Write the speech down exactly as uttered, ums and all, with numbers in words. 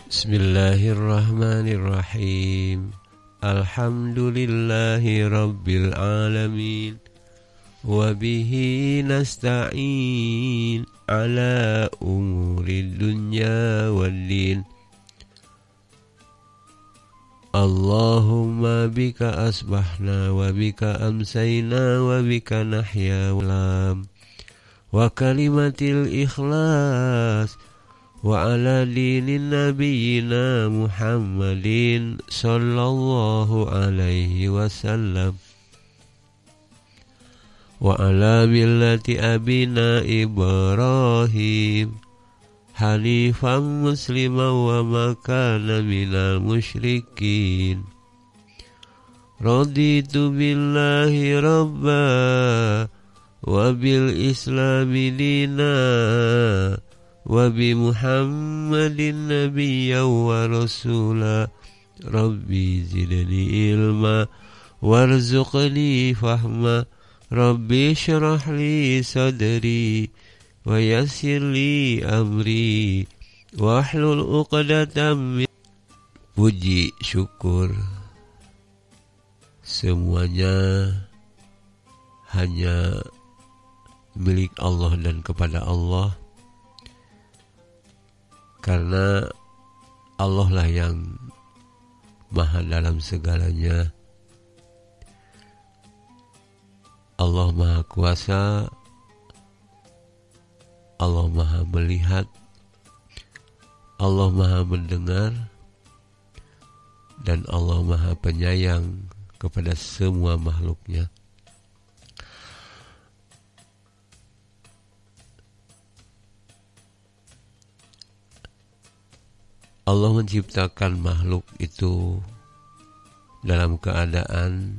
Bismillahirrahmanirrahim. Alhamdulillahi rabbil alamin. Wa bihi nasta'in ala umuri dunya waddin. Allahumma bika asbahna wa bika amsayna wa bika nahya walam. Wa kalimatil ikhlas wa ala dinin nabiyyina Muhammadin sallallahu alaihi wasallam wa ala millati abina Ibrahim hanifan musliman wa ma kana minal musyrikin. Raditu billahi rabba wa bil islami dina wa bi Muhammadin nabiyya wa rasula. Rabbi zidni ilma warzuqni fahma. Rabbi syrah li sadri wa yassir li amri wahlul uqdatam min. Puji syukur semuanya hanya milik Allah dan kepada Allah, karena Allah lah yang maha dalam segalanya. Allah maha kuasa, Allah maha melihat, Allah maha mendengar, dan Allah maha penyayang kepada semua makhluknya. Allah menciptakan makhluk itu dalam keadaan